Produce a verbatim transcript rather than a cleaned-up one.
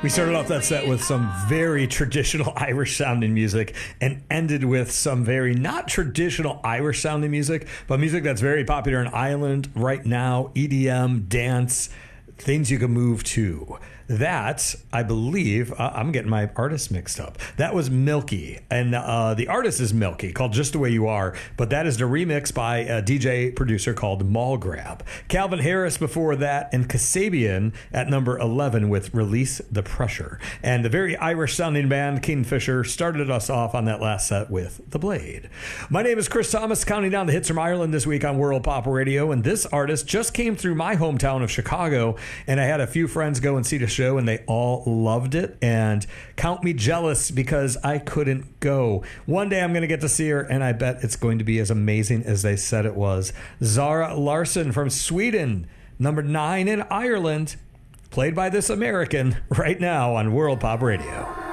We started off that set with some very traditional Irish sounding music and ended with some very not traditional Irish sounding music, but music that's very popular in Ireland right now, E D M, dance, things you can move to. That, I believe, uh, I'm getting my artist mixed up. That was Milky, and uh, the artist is Milky, called Just the Way You Are, but that is the remix by a D J producer called Mallgrab. Calvin Harris before that, and Kasabian at number eleven with Release the Pressure. And the very Irish-sounding band Kingfisher started us off on that last set with The Blade. My name is Chris Thomas, counting down the hits from Ireland this week on World Pop Radio, and this artist just came through my hometown of Chicago, and I had a few friends go and see the show and they all loved it, and count me jealous because I couldn't go. One day I'm going to get to see her, and I bet it's going to be as amazing as they said it was. Zara Larsson from Sweden, number nine in Ireland, played by this American right now on World Pop Radio.